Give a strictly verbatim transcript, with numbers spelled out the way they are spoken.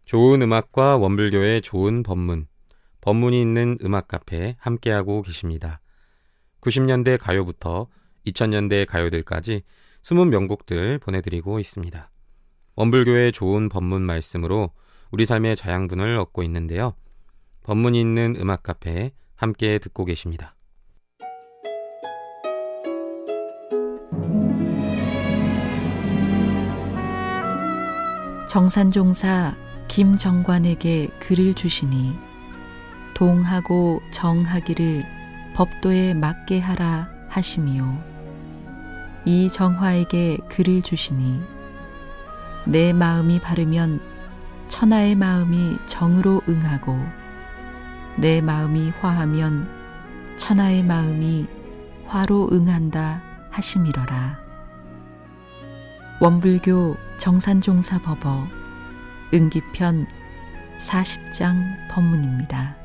좋은 음악과 원불교의 좋은 법문, 법문이 있는 음악 카페 함께하고 계십니다. 구십 년대 가요부터 이천 년대 가요들까지 숨은 명곡들 보내드리고 있습니다. 원불교의 좋은 법문 말씀으로 우리 삶의 자양분을 얻고 있는데요. 법문이 있는 음악 카페 함께 듣고 계십니다. 정산종사 김정관에게 글을 주시니 동하고 정하기를 법도에 맞게 하라 하시미요. 이 정화에게 글을 주시니 내 마음이 바르면 천하의 마음이 정으로 응하고 내 마음이 화하면 천하의 마음이 화로 응한다 하시미러라. 원불교 정산종사 법어 응기편 사십 장 법문입니다.